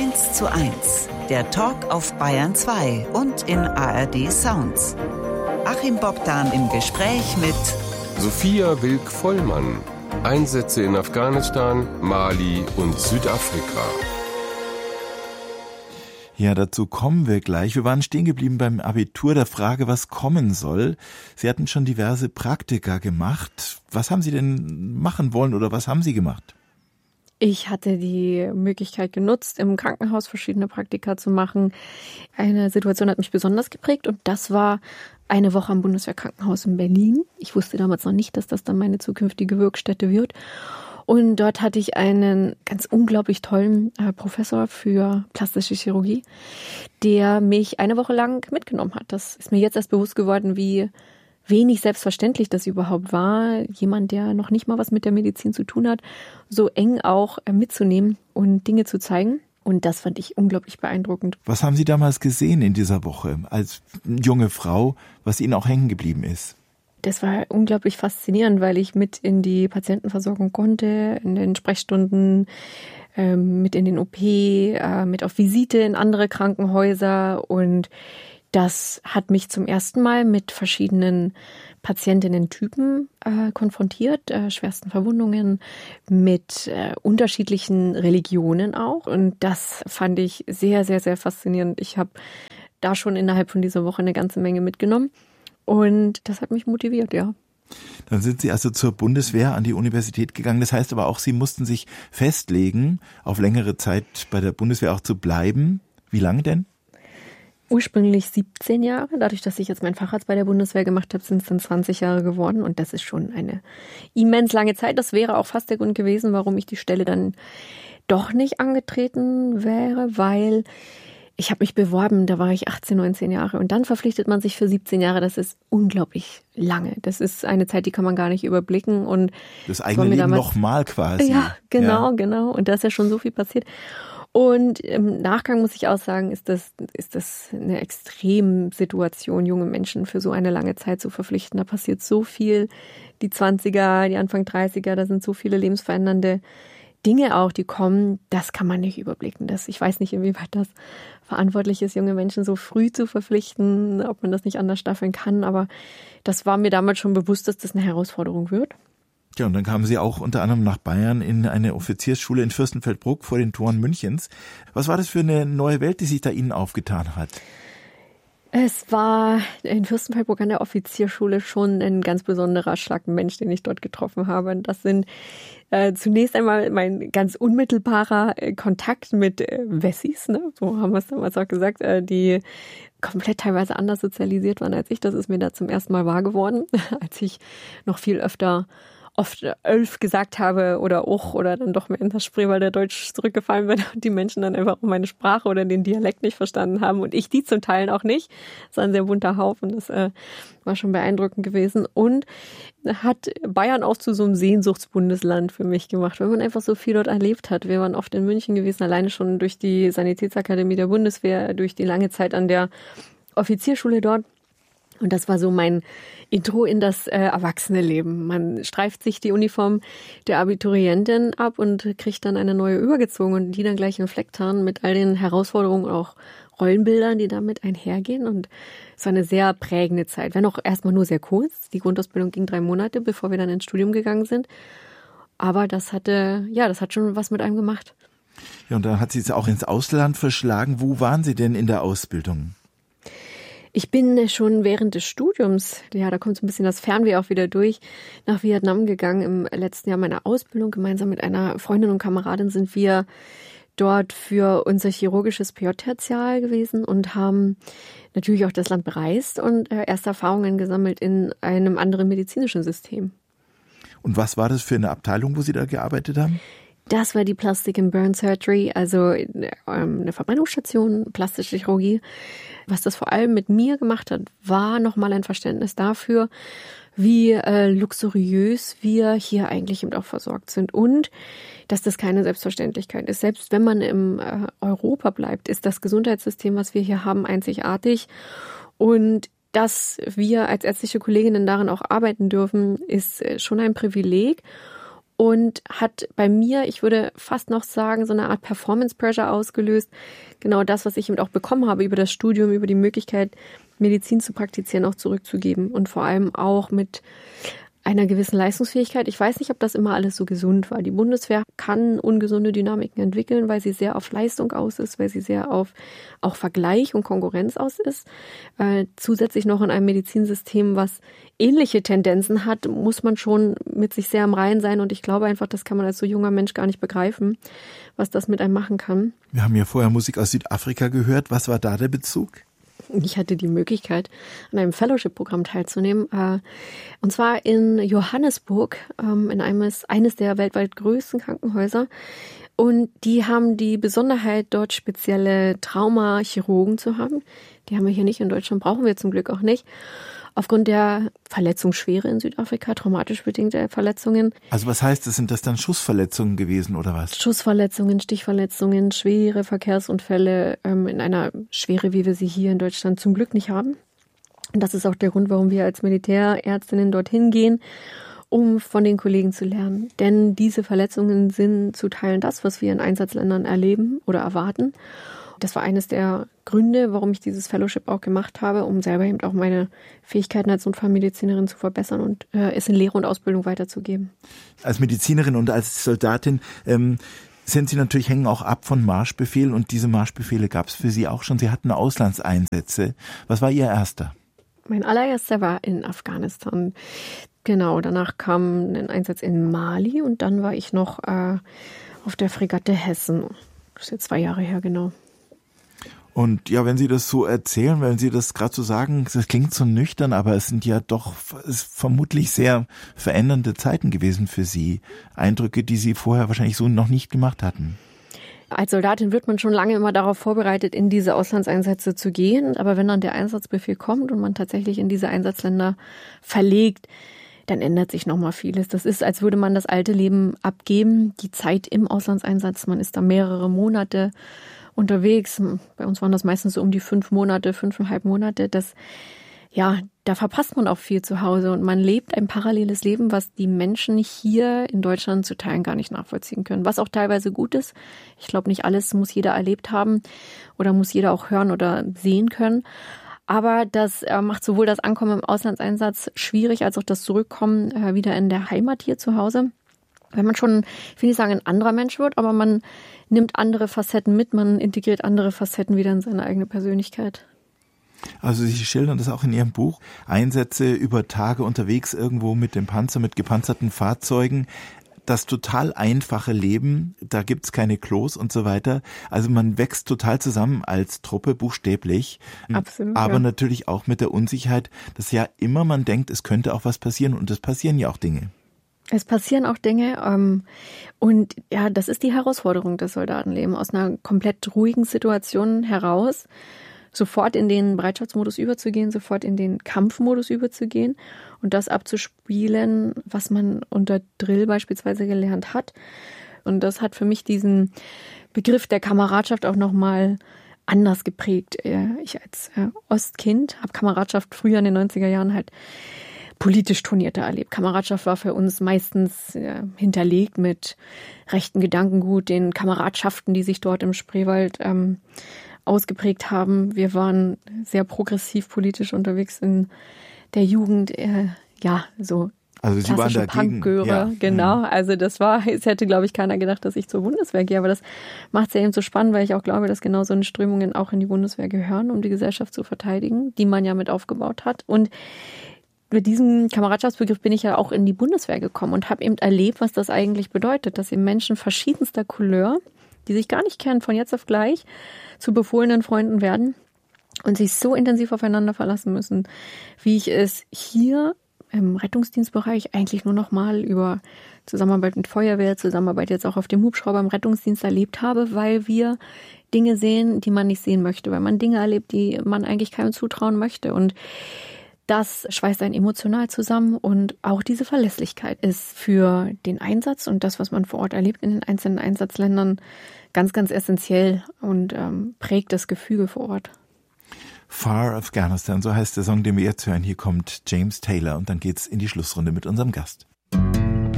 1:1, der Talk auf Bayern 2 und in ARD Sounds. Achim Bogdan im Gespräch mit Sophia Wilk-Vollmann. Einsätze in Afghanistan, Mali und Südafrika. Ja, dazu kommen wir gleich. Wir waren stehen geblieben beim Abitur der Frage, was kommen soll. Sie hatten schon diverse Praktika gemacht. Was haben Sie denn machen wollen oder was haben Sie gemacht? Ich hatte die Möglichkeit genutzt, im Krankenhaus verschiedene Praktika zu machen. Eine Situation hat mich besonders geprägt und das war eine Woche am Bundeswehrkrankenhaus in Berlin. Ich wusste damals noch nicht, dass das dann meine zukünftige Wirkstätte wird. Und dort hatte ich einen ganz unglaublich tollen Professor für plastische Chirurgie, der mich eine Woche lang mitgenommen hat. Das ist mir jetzt erst bewusst geworden, wie wenig selbstverständlich das überhaupt war, jemand, der noch nicht mal was mit der Medizin zu tun hat, so eng auch mitzunehmen und Dinge zu zeigen. Und das fand ich unglaublich beeindruckend. Was haben Sie damals gesehen in dieser Woche als junge Frau, was Ihnen auch hängen geblieben ist? Das war unglaublich faszinierend, weil ich mit in die Patientenversorgung konnte, in den Sprechstunden, mit in den OP, mit auf Visite in andere Krankenhäuser. Und das hat mich zum ersten Mal mit verschiedenen Patientinnen-Typen konfrontiert, schwersten Verwundungen, mit unterschiedlichen Religionen auch. Und das fand ich sehr, sehr, sehr faszinierend. Ich habe da schon innerhalb von dieser Woche eine ganze Menge mitgenommen. Und das hat mich motiviert, ja. Dann sind Sie also zur Bundeswehr an die Universität gegangen. Das heißt aber auch, Sie mussten sich festlegen, auf längere Zeit bei der Bundeswehr auch zu bleiben. Wie lange denn? Ursprünglich 17 Jahre. Dadurch, dass ich jetzt meinen Facharzt bei der Bundeswehr gemacht habe, sind es dann 20 Jahre geworden. Und das ist schon eine immens lange Zeit. Das wäre auch fast der Grund gewesen, warum ich die Stelle dann doch nicht angetreten wäre, weil ich habe mich beworben, da war ich 18, 19 Jahre und dann verpflichtet man sich für 17 Jahre. Das ist unglaublich lange. Das ist eine Zeit, die kann man gar nicht überblicken. Und das eigene Leben nochmal quasi. Ja, genau. Und da ist ja schon so viel passiert. Und im Nachgang muss ich auch sagen, ist das eine Extremsituation, junge Menschen für so eine lange Zeit zu verpflichten. Da passiert so viel. Die 20er, die Anfang 30er, da sind so viele lebensverändernde Dinge auch, die kommen, das kann man nicht überblicken. Ich weiß nicht, inwieweit das verantwortlich ist, junge Menschen so früh zu verpflichten, ob man das nicht anders staffeln kann. Aber das war mir damals schon bewusst, dass das eine Herausforderung wird. Ja, und dann kamen Sie auch unter anderem nach Bayern in eine Offiziersschule in Fürstenfeldbruck vor den Toren Münchens. Was war das für eine neue Welt, die sich da Ihnen aufgetan hat? Es war in Fürstenfeldbruck an der Offizierschule schon ein ganz besonderer Schlagmensch, den ich dort getroffen habe. Das sind zunächst einmal mein ganz unmittelbarer Kontakt mit Wessis, ne? So haben wir es damals auch gesagt, die komplett teilweise anders sozialisiert waren als ich. Das ist mir da zum ersten Mal wahr geworden, als ich noch viel öfter oft 11 gesagt habe oder auch oder dann doch mehr in das Spreewald der Deutsch zurückgefallen bin und die Menschen dann einfach meine Sprache oder den Dialekt nicht verstanden haben und ich die zum Teil auch nicht. Das war ein sehr bunter Haufen, das war schon beeindruckend gewesen und hat Bayern auch zu so einem Sehnsuchtsbundesland für mich gemacht, weil man einfach so viel dort erlebt hat. Wir waren oft in München gewesen, alleine schon durch die Sanitätsakademie der Bundeswehr, durch die lange Zeit an der Offizierschule dort. Und das war so mein Intro in das Erwachsene-Leben. Man streift sich die Uniform der Abiturientin ab und kriegt dann eine neue übergezogen und die dann gleich in Flecktarn mit all den Herausforderungen und auch Rollenbildern, die damit einhergehen. Und es war eine sehr prägende Zeit. Wenn auch erstmal nur sehr kurz. Die Grundausbildung ging 3 Monate, bevor wir dann ins Studium gegangen sind. Aber das hat schon was mit einem gemacht. Ja, und dann hat Sie es auch ins Ausland verschlagen. Wo waren Sie denn in der Ausbildung? Ich bin schon während des Studiums, ja, da kommt so ein bisschen das Fernweh auch wieder durch, nach Vietnam gegangen. Im letzten Jahr meiner Ausbildung. Gemeinsam mit einer Freundin und Kameradin sind wir dort für unser chirurgisches PJ-Tertial gewesen und haben natürlich auch das Land bereist und erste Erfahrungen gesammelt in einem anderen medizinischen System. Und was war das für eine Abteilung, wo Sie da gearbeitet haben? Das war die Plastic and Burn Surgery, also eine Verbrennungsstation, plastische Chirurgie. Was das vor allem mit mir gemacht hat, war nochmal ein Verständnis dafür, wie luxuriös wir hier eigentlich eben auch versorgt sind und dass das keine Selbstverständlichkeit ist. Selbst wenn man im Europa bleibt, ist das Gesundheitssystem, was wir hier haben, einzigartig. Und dass wir als ärztliche Kolleginnen darin auch arbeiten dürfen, ist schon ein Privileg. und hat bei mir, ich würde fast noch sagen, so eine Art Performance Pressure ausgelöst. Genau das, was ich eben auch bekommen habe über das Studium, über die Möglichkeit, Medizin zu praktizieren, auch zurückzugeben und vor allem auch mit einer gewissen Leistungsfähigkeit. Ich weiß nicht, ob das immer alles so gesund war. Die Bundeswehr kann ungesunde Dynamiken entwickeln, weil sie sehr auf Leistung aus ist, weil sie sehr auf auch Vergleich und Konkurrenz aus ist. Zusätzlich noch in einem Medizinsystem, was ähnliche Tendenzen hat, muss man schon mit sich sehr im Reinen sein. Und ich glaube einfach, das kann man als so junger Mensch gar nicht begreifen, was das mit einem machen kann. Wir haben ja vorher Musik aus Südafrika gehört. Was war da der Bezug? Ich hatte die Möglichkeit, an einem Fellowship-Programm teilzunehmen. Und zwar in Johannesburg, in eines der weltweit größten Krankenhäuser. Und die haben die Besonderheit, dort spezielle Traumachirurgen zu haben. Die haben wir hier nicht in Deutschland, brauchen wir zum Glück auch nicht. Aufgrund der Verletzungsschwere in Südafrika, traumatisch bedingte Verletzungen. Also was heißt das? Sind das dann Schussverletzungen gewesen oder was? Schussverletzungen, Stichverletzungen, schwere Verkehrsunfälle in einer Schwere, wie wir sie hier in Deutschland zum Glück nicht haben. Und das ist auch der Grund, warum wir als Militärärztinnen dorthin gehen, um von den Kollegen zu lernen. Denn diese Verletzungen sind zu Teilen das, was wir in Einsatzländern erleben oder erwarten. Das war eines der Gründe, warum ich dieses Fellowship auch gemacht habe, um selber eben auch meine Fähigkeiten als Notfallmedizinerin zu verbessern und es in Lehre und Ausbildung weiterzugeben. Als Medizinerin und als Soldatin sind Sie natürlich, hängen auch ab von Marschbefehlen, und diese Marschbefehle gab es für Sie auch schon. Sie hatten Auslandseinsätze. Was war Ihr erster? Mein allererster war in Afghanistan. Genau, danach kam ein Einsatz in Mali und dann war ich noch auf der Fregatte Hessen. Das ist jetzt 2 Jahre her, genau. Und ja, wenn Sie das so erzählen, wenn Sie das gerade so sagen, das klingt so nüchtern, aber es sind ja doch vermutlich sehr verändernde Zeiten gewesen für Sie. Eindrücke, die Sie vorher wahrscheinlich so noch nicht gemacht hatten. Als Soldatin wird man schon lange immer darauf vorbereitet, in diese Auslandseinsätze zu gehen. Aber wenn dann der Einsatzbefehl kommt und man tatsächlich in diese Einsatzländer verlegt, dann ändert sich nochmal vieles. Das ist, als würde man das alte Leben abgeben, die Zeit im Auslandseinsatz. Man ist da mehrere Monate unterwegs. Bei uns waren das meistens so um die 5 Monate, 5,5 Monate. Da verpasst man auch viel zu Hause und man lebt ein paralleles Leben, was die Menschen hier in Deutschland zu Teilen gar nicht nachvollziehen können. Was auch teilweise gut ist. Ich glaube, nicht alles muss jeder erlebt haben oder muss jeder auch hören oder sehen können. Aber das macht sowohl das Ankommen im Auslandseinsatz schwierig, als auch das Zurückkommen wieder in der Heimat hier zu Hause. Wenn man schon, ich will nicht sagen, ein anderer Mensch wird, aber man nimmt andere Facetten mit, man integriert andere Facetten wieder in seine eigene Persönlichkeit. Also Sie schildern das auch in Ihrem Buch. Einsätze über Tage unterwegs irgendwo mit dem Panzer, mit gepanzerten Fahrzeugen. Das total einfache Leben, da gibt's keine Klos und so weiter. Also man wächst total zusammen als Truppe, buchstäblich. Absolut. Aber ja. Natürlich auch mit der Unsicherheit, dass ja immer man denkt, es könnte auch was passieren, und es passieren ja auch Dinge. Es passieren auch Dinge und ja, das ist die Herausforderung des Soldatenlebens, aus einer komplett ruhigen Situation heraus sofort in den Bereitschaftsmodus überzugehen, sofort in den Kampfmodus überzugehen und das abzuspielen, was man unter Drill beispielsweise gelernt hat. Und das hat für mich diesen Begriff der Kameradschaft auch nochmal anders geprägt. Ich als Ostkind habe Kameradschaft früher in den 90er Jahren halt politisch turnierter erlebt. Kameradschaft war für uns meistens hinterlegt mit rechten Gedankengut, den Kameradschaften, die sich dort im Spreewald ausgeprägt haben. Wir waren sehr progressiv politisch unterwegs in der Jugend, so also Sie waren dagegen, Punkgöre, ja. Genau. Also es hätte, glaube ich, keiner gedacht, dass ich zur Bundeswehr gehe, aber das macht es ja eben so spannend, weil ich auch glaube, dass genau so eine Strömungen auch in die Bundeswehr gehören, um die Gesellschaft zu verteidigen, die man ja mit aufgebaut hat. Und mit diesem Kameradschaftsbegriff bin ich ja auch in die Bundeswehr gekommen und habe eben erlebt, was das eigentlich bedeutet, dass eben Menschen verschiedenster Couleur, die sich gar nicht kennen, von jetzt auf gleich zu befohlenen Freunden werden und sich so intensiv aufeinander verlassen müssen, wie ich es hier im Rettungsdienstbereich eigentlich nur noch mal über Zusammenarbeit mit Feuerwehr, Zusammenarbeit jetzt auch auf dem Hubschrauber im Rettungsdienst erlebt habe, weil wir Dinge sehen, die man nicht sehen möchte, weil man Dinge erlebt, die man eigentlich keinem zutrauen möchte. Und das schweißt einen emotional zusammen, und auch diese Verlässlichkeit ist für den Einsatz und das, was man vor Ort erlebt in den einzelnen Einsatzländern, ganz, ganz essentiell und prägt das Gefüge vor Ort. Far Afghanistan, so heißt der Song, den wir jetzt hören. Hier kommt James Taylor und dann geht's in die Schlussrunde mit unserem Gast.